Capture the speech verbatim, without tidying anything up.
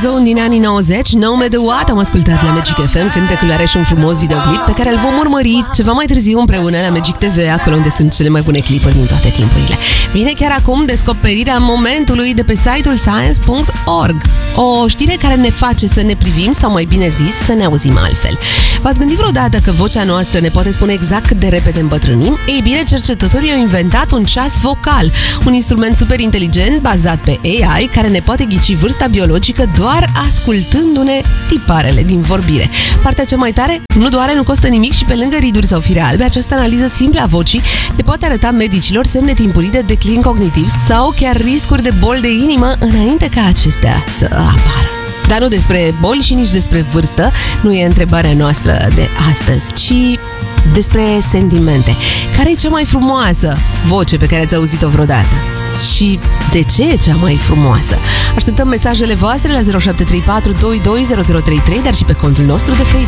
Zone din anii nouăzeci, No Matter What, am ascultat la Magic F M, cântecul are și un frumos videoclip pe care îl vom urmări ceva mai târziu împreună la Magic T V, acolo unde sunt cele mai bune clipuri din toate timpurile. Vine chiar acum descoperirea momentului de pe site-ul science punct org. O știre care ne face să ne privim, sau mai bine zis, să ne auzim altfel. V-ați gândit vreodată că vocea noastră ne poate spune exact cât de repede îmbătrânim? Ei bine, cercetătorii au inventat un ceas vocal, un instrument super inteligent bazat pe A I care ne poate ghici vârsta biologică doar ascultându-ne tiparele din vorbire. Partea cea mai tare, nu doare, nu costă nimic și pe lângă riduri sau fire albe, această analiză simplă a vocii le poate arăta medicilor semne timpurii de declin cognitiv sau chiar riscuri de boli de inimă înainte ca acestea să apară. Dar nu despre boli și nici despre vârstă nu e întrebarea noastră de astăzi, ci despre sentimente. Care e cea mai frumoasă voce pe care ați auzit-o vreodată? Și de ce e cea mai frumoasă? Așteptăm mesajele voastre la zero șapte trei patru doi doi zero zero trei trei, dar și pe contul nostru de Facebook.